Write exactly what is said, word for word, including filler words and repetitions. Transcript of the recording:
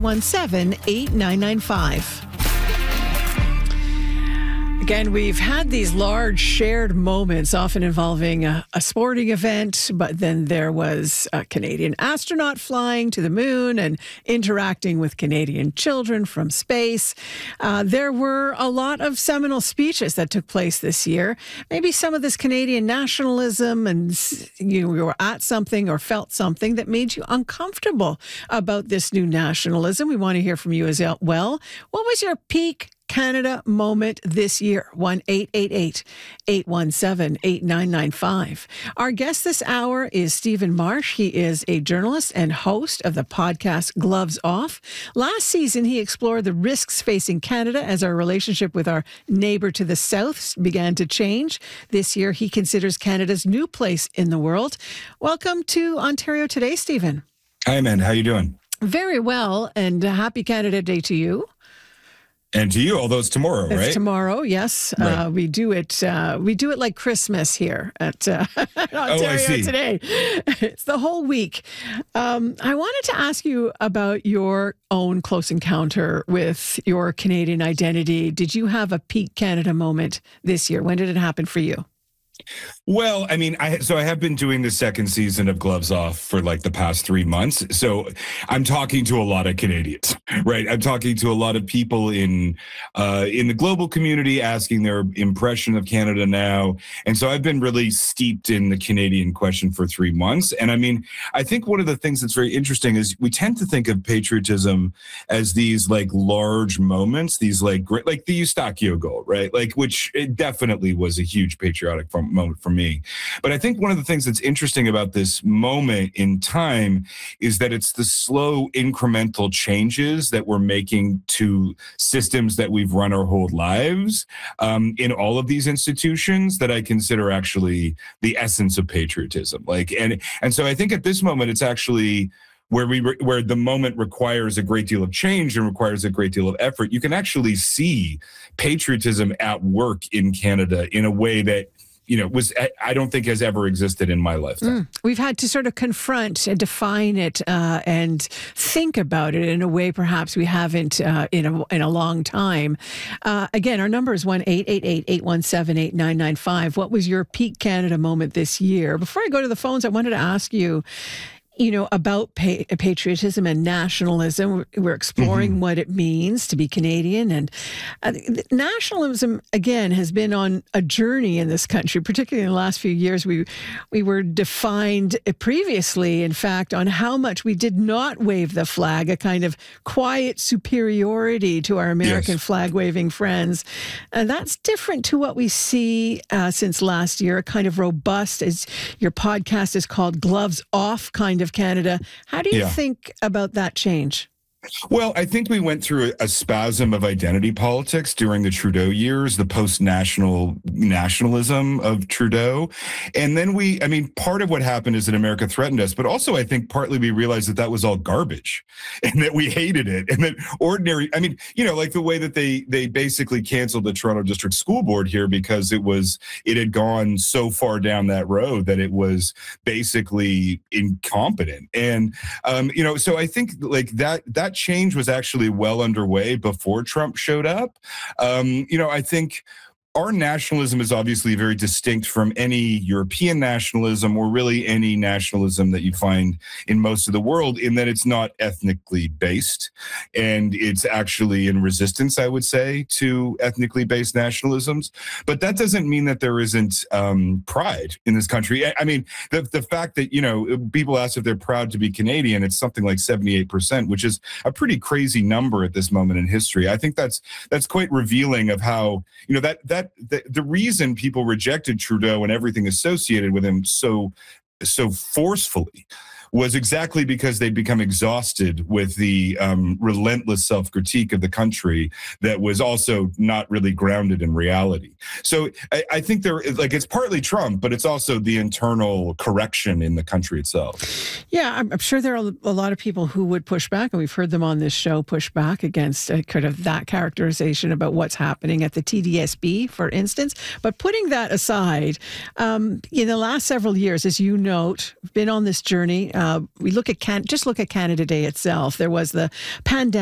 one seven, eight nine nine five. Again, we've had these large shared moments, often involving a, a sporting event, but then there was a Canadian astronaut flying to the moon and interacting with Canadian children from space. Uh, there were a lot of seminal speeches that took place this year. Maybe some of this Canadian nationalism, and you were at something or felt something that made you uncomfortable about this new nationalism. We want to hear from you as well. What was your peak Canada moment this year? one eight eight eight, eight one seven, eight nine nine five. Our guest this hour is Stephen Marsh. He is a journalist and host of the podcast Gloves Off. Last season, he explored the risks facing Canada as our relationship with our neighbor to the south began to change. This year, he considers Canada's new place in the world. Welcome to Ontario Today, Stephen. Hi, Amanda. How you doing? Very well, and happy Canada Day to you. And to you, although it's tomorrow, it's right? It's tomorrow, yes. Right. Uh, we do it. Uh, we do it like Christmas here at uh, Ontario oh, I see. Today. It's the whole week. Um, I wanted to ask you about your own close encounter with your Canadian identity. Did you have a peak Canada moment this year? When did it happen for you? Well, I mean, I so I have been doing the second season of Gloves Off for like the past three months. So I'm talking to a lot of Canadians, right? I'm talking to a lot of people in uh, in the global community asking their impression of Canada now. And so I've been really steeped in the Canadian question for three months. And I mean, I think one of the things that's very interesting is we tend to think of patriotism as these like large moments, these like great, like the Eustachio goal, right? Like, which it definitely was a huge patriotic moment for me. But I think one of the things that's interesting about this moment in time is that it's the slow incremental changes that we're making to systems that we've run our whole lives um, in all of these institutions that I consider actually the essence of patriotism. Like, and, and so I think at this moment, it's actually where we re- where the moment requires a great deal of change and requires a great deal of effort. You can actually see patriotism at work in Canada in a way that, you know, was I don't think has ever existed in my lifetime. Mm. We've had to sort of confront and define it uh, and think about it in a way perhaps we haven't uh, in a in a long time. Uh, again, our number is one eight eight eight, eight one seven, eight nine nine five. What was your peak Canada moment this year? Before I go to the phones, I wanted to ask you, you know, about pa- patriotism and nationalism. We're exploring mm-hmm. what it means to be Canadian. And uh, nationalism, again, has been on a journey in this country, particularly in the last few years. We we were defined previously, in fact, on how much we did not wave the flag, a kind of quiet superiority to our American yes. flag-waving friends. And that's different to what we see uh, since last year, a kind of robust, as your podcast is called, Gloves Off kind of Canada. How do you yeah. think about that change? Well, I think we went through a, a spasm of identity politics during the Trudeau years, the post-national nationalism of Trudeau. And then we, I mean, part of what happened is that America threatened us, but also I think partly we realized that that was all garbage and that we hated it. And that ordinary, I mean, you know, like the way that they they basically canceled the Toronto District School Board here because it was, it had gone so far down that road that it was basically incompetent. And, um, you know, so I think like that, that change was actually well underway before Trump showed up. Um, you know, I think our nationalism is obviously very distinct from any European nationalism or really any nationalism that you find in most of the world, in that it's not ethnically based and it's actually in resistance, I would say, to ethnically based nationalisms. But that doesn't mean that there isn't um, pride in this country. I, I mean, the, the fact that, you know, people ask if they're proud to be Canadian, it's something like seventy-eight percent, which is a pretty crazy number at this moment in history. I think that's that's quite revealing of how, you know, that that The, the reason people rejected Trudeau and everything associated with him so so forcefully was exactly because they'd become exhausted with the um, relentless self-critique of the country that was also not really grounded in reality. So I, I think there, like, it's partly Trump, but it's also the internal correction in the country itself. Yeah, I'm, I'm sure there are a lot of people who would push back, and we've heard them on this show push back against uh, kind of that characterization about what's happening at the T D S B, for instance. But putting that aside, um, in the last several years, as you note, been on this journey, uh, we look at can just look at Canada Day itself. There was the pandemic.